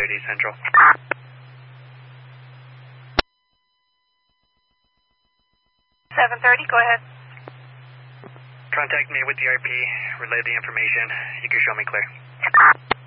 Detroit East Central. 730, go ahead. Contact me with the RP, relay the information. You can show me clear.